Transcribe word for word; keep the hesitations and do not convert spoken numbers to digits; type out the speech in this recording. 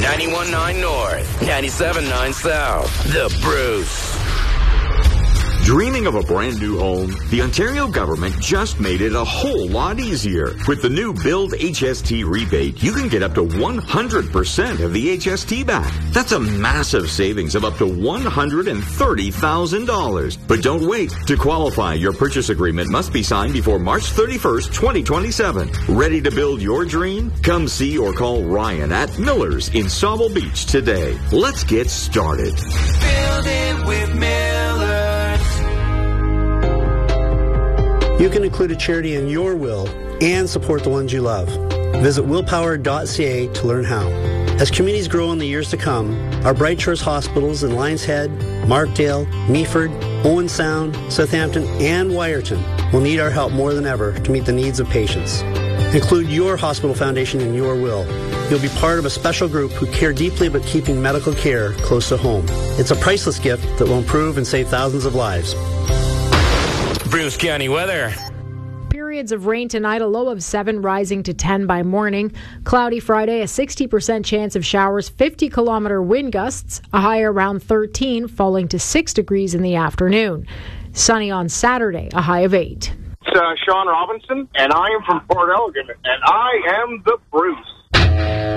ninety-one point nine North, ninety-seven point nine South. The Bruce. Dreaming of a brand new home? The Ontario government just made it a whole lot easier. With the new Build H S T rebate, you can get up to one hundred percent of the H S T back. That's a massive savings of up to one hundred thirty thousand dollars. But don't wait. To qualify, your purchase agreement must be signed before March thirty-first, twenty twenty-seven. Ready to build your dream? Come see or call Ryan at Miller's in Sauble Beach today. Let's get started. Build it with Miller's. You can include a charity in your will and support the ones you love. Visit willpower dot c a to learn how. As communities grow in the years to come, our Bright Shores hospitals in Lions Head, Markdale, Meaford, Owen Sound, Southampton, and Wyerton will need our help more than ever to meet the needs of patients. Include your hospital foundation in your will. You'll be part of a special group who care deeply about keeping medical care close to home. It's a priceless gift that will improve and save thousands of lives. Bruce County weather. Periods of rain tonight, a low of seven, rising to ten by morning. Cloudy Friday, a sixty percent chance of showers, fifty kilometer wind gusts, a high around thirteen, falling to six degrees in the afternoon. Sunny on Saturday, a high of eight. It's uh, Sean Robinson, and I am from Port Elgin, and I am the Bruce.